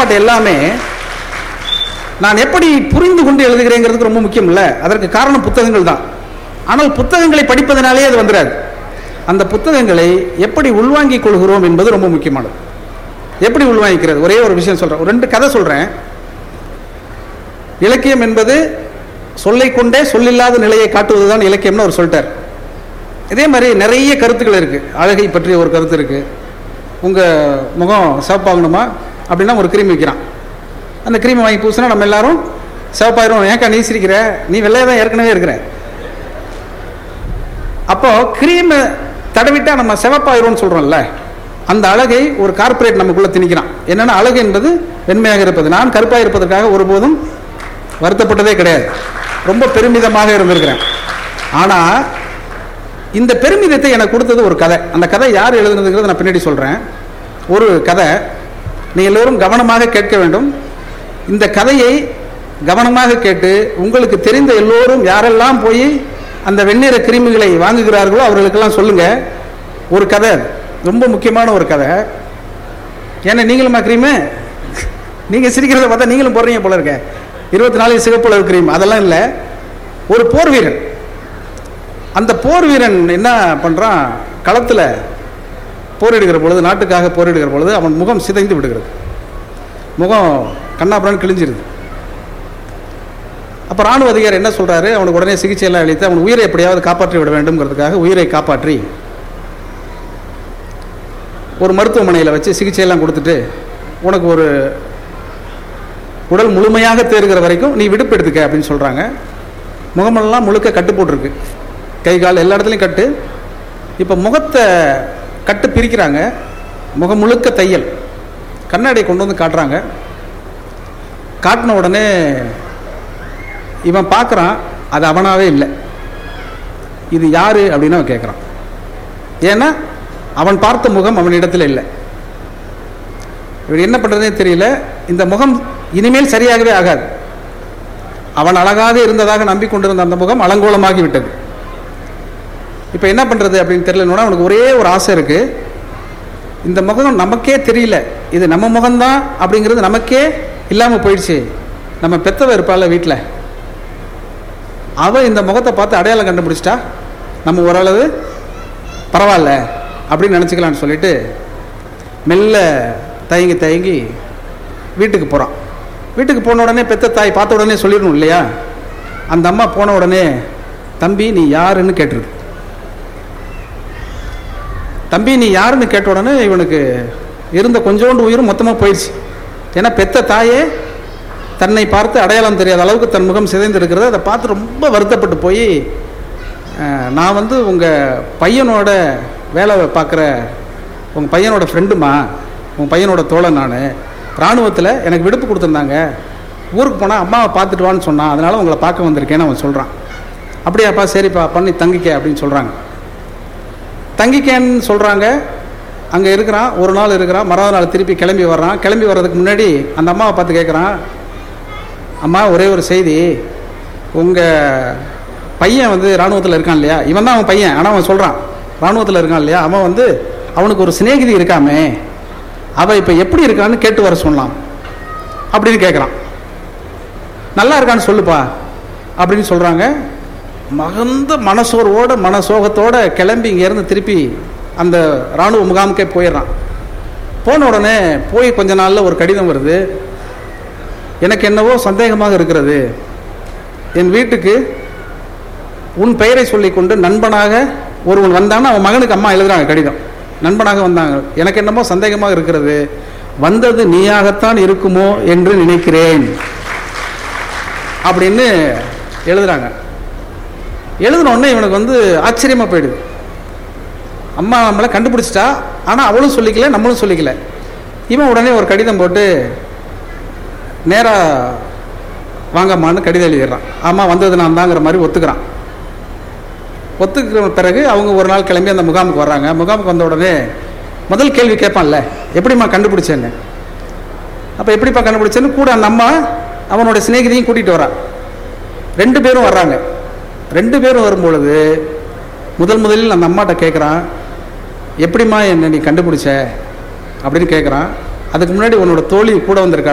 சாப்பாட்டு எல்லாமே நான் எப்படி புரிந்து கொண்டு எழுதுகிறேங்கிறதுக்கு ரொம்ப முக்கியம் இல்லை. அதற்கு காரணம் புத்தகங்கள் தான். ஆனால் புத்தகங்களை படிப்பதனாலே அது வந்துடாது. அந்த புத்தகங்களை எப்படி உள்வாங்கிக் கொள்கிறோம் என்பது ரொம்ப முக்கியமானது. எப்படி உள்வாங்கிக்கிறது? ஒரே ஒரு விஷயம் சொல்றேன், 2 கதை சொல்றேன். இலக்கியம் என்பது சொல்லை கொண்டே சொல்லில்லாத நிலையை காட்டுவதுதான் இலக்கியம்னு அவர் சொல்லிட்டார். இதே மாதிரி நிறைய கருத்துக்கள் இருக்கு. அழகை பற்றி ஒரு கருத்து இருக்கு. உங்க முகம் சிவப்பாகணுமா அப்படின்னா ஒரு கிரீம் வைக்கிறான். அந்த கிரீமை வாங்கி பூசினா நம்ம எல்லாரும் சிவப்பாயிரும். ஏக்கா நீ சிரிக்கிற, நீ வெள்ளையா தான் ஏற்கனவே இருக்கிற. அப்போ கிரீம் தடவிட்டா நம்ம சிவப்பாயிரும் சொல்றோம்ல, அந்த அழகை ஒரு கார்பரேட் நமக்குள்ள திணிக்கிறான். என்னன்னா அழகு என்பது வெண்மையாக இருப்பது. நான் கருப்பாக இருப்பதற்காக ஒருபோதும் வருத்தப்பட்டதே கிடையாது. ரொம்ப பெருமிதமாக இருந்திருக்கிறேன். ஆனா இந்த பெருமிதத்தை எனக்கு கொடுத்தது ஒரு கதை. அந்த கதை யார் எழுதுனதுங்கிறத நான் பின்னாடி சொல்றேன். ஒரு கதை, நீ எல்லோரும் கவனமாக கேட்க வேண்டும். இந்த கதையை கவனமாக கேட்டு உங்களுக்கு தெரிந்த எல்லோரும் யாரெல்லாம் போய் அந்த வெண்ணிற கிருமிகளை வாங்குகிறார்களோ அவர்களுக்கெல்லாம் சொல்லுங்க. ஒரு கதை, ரொம்ப முக்கியமான ஒரு கதை. ஏன்னா நீங்களுமா கிரீமு, நீங்க சிரிக்கிறத பார்த்தா நீங்களும் போடுறீங்க போல இருக்க. 24 சிகப்பு கிரீம் அதெல்லாம் இல்லை. ஒரு போர் வீரன், அந்த போர் வீரன் என்ன பண்றான், களத்தில் போரிடுகிற பொழுது, நாட்டுக்காக போரிடுகிற பொழுது அவன் முகம் சிதைந்து விடுகிறது. முகம் கண்ணாபுரான்னு கிழிஞ்சிருது. அப்போ ராணுவ அதிகாரி என்ன சொல்றாரு, அவனுக்கு உடனே சிகிச்சை எல்லாம் அளித்து அவன் உயிரை எப்படியாவது காப்பாற்றி விட வேண்டும்ங்கிறதுக்காக உயிரை காப்பாற்றி ஒரு மருத்துவமனையில் வச்சு சிகிச்சையெல்லாம் கொடுத்துட்டு, உனக்கு ஒரு உடல் முழுமையாக தேறுகிற வரைக்கும் நீ விடுப்பு எடுத்துக்க அப்படின்னு சொல்றாங்க. முகமெல்லாம் முழுக்க கட்டு போட்டிருக்கு, கை கால் எல்லா இடத்துலையும் கட்டு. இப்போ முகத்தை கட்டு பிரிக்கிறாங்க, முகம் முழுக்க தையல். கண்ணாடியை கொண்டு வந்து காட்டுறாங்க. காட்டின உடனே இவன் பார்க்குறான், அது அவனாவே இல்லை. இது யாரு அப்படின்னு அவன் கேட்குறான். ஏன்னா அவன் பார்த்த முகம் அவனிடத்தில் இல்லை. இவர் என்ன பண்ணுறதே தெரியல. இந்த முகம் இனிமேல் சரியாகவே ஆகாது. அவன் அழகாக இருந்ததாக நம்பிக்கொண்டிருந்த அந்த முகம் அலங்கோலமாகி விட்டது. இப்போ என்ன பண்ணுறது அப்படின்னு தெரியலன்னா அவனுக்கு ஒரே ஒரு ஆசை இருக்கு. இந்த முகம் நமக்கே தெரியல, இது நம்ம முகம்தான் அப்படிங்கிறது நமக்கே இல்லாமல் போயிடுச்சு. நம்ம பெத்தவ இருப்பாள் வீட்டில், அவள் இந்த முகத்தை பார்த்து அடையாளம் கண்டுபிடிச்சிட்டா நம்ம ஓரளவு பரவாயில்ல அப்படின்னு நினச்சிக்கலான்னு சொல்லிட்டு மெல்ல தயங்கி தயங்கி வீட்டுக்கு போகிறான். வீட்டுக்கு போன உடனே பெத்த தாய் பார்த்த உடனே சொல்லிடணும் இல்லையா. அந்த அம்மா போன உடனே தம்பி நீ யாருன்னு கேட்டுருக்கு. தம்பி நீ யாருன்னு கேட்ட உடனே இவனுக்கு இருந்த கொஞ்சோண்டு உயிரும் மொத்தமாக போயிடுச்சு. ஏன்னா பெத்த தாயே தன்னை பார்த்து அடையாளம் தெரியாத அளவுக்கு தன் முகம் சிதைந்து இருக்கிறது. அதை பார்த்து ரொம்ப வருத்தப்பட்டு போய், நான் வந்து உங்கள் பையனோட வேலை பார்க்குற உங்கள் பையனோட ஃப்ரெண்டுமா, உங்கள் பையனோட தோழன். நான் இராணுவத்தில் எனக்கு விடுப்பு கொடுத்துருந்தாங்க, ஊருக்கு போனால் அம்மாவை பார்த்துட்டு வான்னு சொன்னான், அதனால் உங்களை பார்க்க வந்திருக்கேன்னு அவன் சொல்கிறான். அப்படியாப்பா, சரிப்பா, பண்ணி தங்கிக்க அப்படின்னு சொல்கிறாங்க. தங்கிக்கேன்னு சொல்கிறாங்க. அங்கே இருக்கிறான், ஒரு நாள் இருக்கிறான், மறாவது நாள் திருப்பி கிளம்பி வர்றான். கிளம்பி வர்றதுக்கு முன்னாடி அந்த அம்மாவை பார்த்து கேட்குறான், அம்மா ஒரே ஒரு செய்தி, உங்கள் பையன் வந்து இராணுவத்தில் இருக்கான் இல்லையா, இவன் தான் அவன் பையன், ஆனால் அவன் சொல்கிறான் இராணுவத்தில் இருக்கான் இல்லையா, அவன் வந்து அவனுக்கு ஒரு சிநேகிதி இருக்காமே, அவள் இப்போ எப்படி இருக்கான்னு கேட்டு வர சொல்லலாம் அப்படின்னு கேட்குறான். நல்லா இருக்கான்னு சொல்லுப்பா அப்படின்னு சொல்கிறாங்க. மகந்த மனசோர்வோட மனசோகத்தோட கிளம்பி இங்கேருந்து திருப்பி அந்த இராணுவ முகாமுக்கே போயிடுறான். போன உடனே போய் கொஞ்ச நாளில் ஒரு கடிதம் வருது. எனக்கு என்னவோ சந்தேகமாக இருக்கிறது, என் வீட்டுக்கு உன் பெயரை சொல்லிக்கொண்டு நண்பனாக ஒருவன் வந்தான்னு அவன் மகனுக்கு அம்மா எழுதுறாங்க கடிதம். நண்பனாக வந்தாங்க, எனக்கு என்னமோ சந்தேகமாக இருக்கிறது, வந்தது நீயாகத்தான் இருக்குமோ என்று நினைக்கிறேன் அப்படின்னு எழுதுறாங்க. எழுதினோடனே இவனுக்கு வந்து ஆச்சரியமாக போயிடுது. அம்மா நம்மளை கண்டுபிடிச்சிட்டா, ஆனால் அவளும் சொல்லிக்கல நம்மளும் சொல்லிக்கல. இவன் உடனே ஒரு கடிதம் போட்டு நேராக வாங்கம்மான்னு கடிதம் எழுதிடுறான். ஆமாம் வந்தது நான் தாங்கிற மாதிரி ஒத்துக்கிறான். ஒத்துக்கிற பிறகு அவங்க ஒரு நாள் கிளம்பி அந்த முகாமுக்கு வர்றாங்க. முகாமுக்கு வந்த உடனே முதல் கேள்வி கேட்பான்ல, எப்படிம்மா கண்டுபிடிச்சேன்னு. அப்போ எப்படிப்பா கண்டுபிடிச்சேன்னு கூட அந்த அம்மா அவனோட சிநேகிதியும் கூட்டிகிட்டு வரான். 2 பேரும் வர்றாங்க. 2 பேரும் வரும்பொழுது முதலில் அந்த அம்மாட்ட கேட்குறான், எப்படிம்மா என்ன நீ கண்டுபிடிச்ச அப்படின்னு கேட்குறான். அதுக்கு முன்னாடி உன்னோட தோழி கூட வந்திருக்கா